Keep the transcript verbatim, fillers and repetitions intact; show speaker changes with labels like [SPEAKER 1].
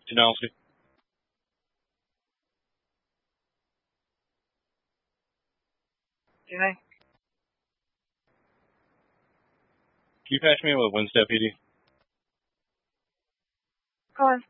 [SPEAKER 1] Denali.
[SPEAKER 2] Okay.
[SPEAKER 1] Can you patch me with Winstep P D?
[SPEAKER 2] Go on.